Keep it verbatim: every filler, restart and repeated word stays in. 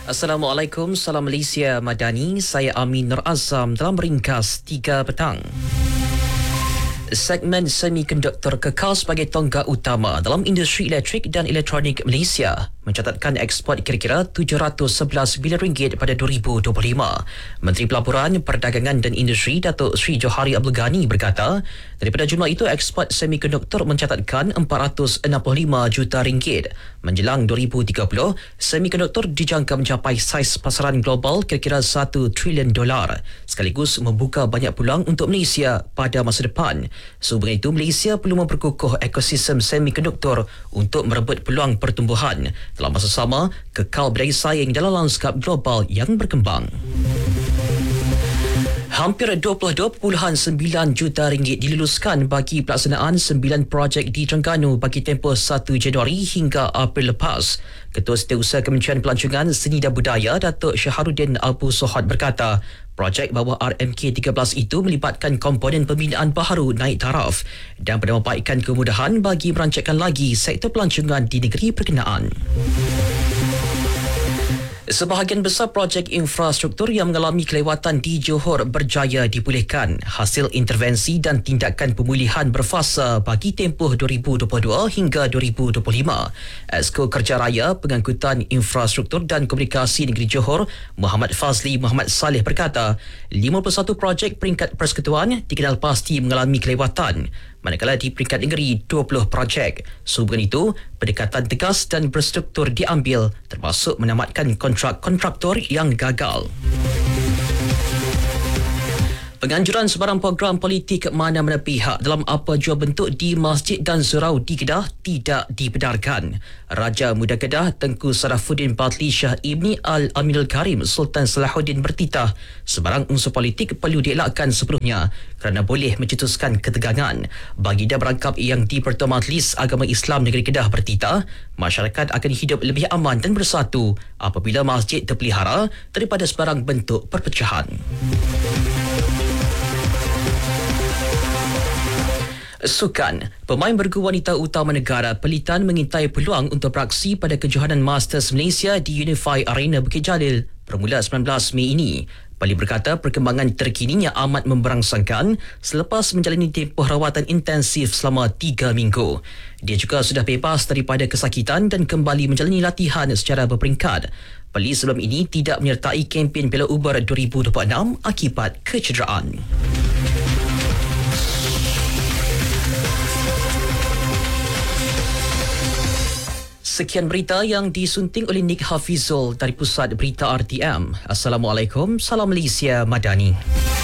Assalamualaikum, salam Malaysia Madani. Saya Amin Nur Azam dalam ringkas tiga petang. Segmen semikonduktor kekal sebagai tonggak utama dalam industri elektrik dan elektronik Malaysia, mencatatkan ekspor kira-kira tujuh ratus sebelas bilion ringgit pada dua ribu dua puluh lima. Menteri Pelaburan, Perdagangan dan Industri Datuk Seri Johari Abdul Ghani berkata, daripada jumlah itu ekspor semikonduktor mencatatkan empat ratus enam puluh lima juta ringgit. Menjelang dua ribu tiga puluh, semikonduktor dijangka mencapai saiz pasaran global kira-kira satu trilion dolar, sekaligus membuka banyak peluang untuk Malaysia pada masa depan. Sehubungan itu, Malaysia perlu memperkukuh ekosistem semikonduktor untuk merebut peluang pertumbuhan. Dalam masa sama, kekal berjaya saing dalam lanskap global yang berkembang. Hampir dua puluh dua perpuluhan sembilan juta ringgit diluluskan bagi pelaksanaan sembilan projek di Terengganu bagi tempoh satu Januari hingga April lepas. Ketua Setiausaha Kementerian Pelancongan Seni dan Budaya Datuk Syaharuddin Abu Sohad berkata, projek bawah R M K tiga belas itu melibatkan komponen pembinaan baharu naik taraf dan menambahkan kemudahan bagi merancangkan lagi sektor pelancongan di negeri berkenaan. Sebahagian besar projek infrastruktur yang mengalami kelewatan di Johor berjaya dipulihkan hasil intervensi dan tindakan pemulihan berfasa bagi tempoh dua ribu dua puluh dua hingga dua ribu dua puluh lima. Exco Kerja Raya, Pengangkutan Infrastruktur dan Komunikasi Negeri Johor, Muhammad Fazli Muhammad Saleh berkata, lima puluh satu projek peringkat persekutuan dikenal pasti mengalami kelewatan, manakala di peringkat negeri dua puluh projek. Sehubungan itu, pendekatan tegas dan berstruktur diambil, termasuk menamatkan kontrak kontraktor yang gagal. Penganjuran sebarang program politik mana-mana pihak dalam apa jua bentuk di masjid dan surau di Kedah tidak dibenarkan. Raja Muda Kedah Tengku Sarafuddin Batli Shah Ibni Al-Aminul Karim Sultan Salahuddin bertitah sebarang unsur politik perlu dielakkan sepenuhnya kerana boleh mencetuskan ketegangan. Bagi dia berangkap yang di Pertuan Majlis Agama Islam Negeri Kedah bertitah, masyarakat akan hidup lebih aman dan bersatu apabila masjid terpelihara daripada sebarang bentuk perpecahan. Sukan. Pemain bergu wanita utama negara Pelitan mengintai peluang untuk beraksi pada kejohanan Masters Malaysia di Unify Arena Bukit Jalil bermula sembilan belas Mei ini. Pali berkata perkembangan terkininya amat memberangsangkan selepas menjalani tempoh rawatan intensif selama tiga minggu. Dia juga sudah bebas daripada kesakitan dan kembali menjalani latihan secara berperingkat. Pali sebelum ini tidak menyertai kempen Piala Uber dua ribu dua puluh enam akibat kecederaan. Sekian berita yang disunting oleh Nick Hafizul dari Pusat Berita R T M. Assalamualaikum, salam Malaysia Madani.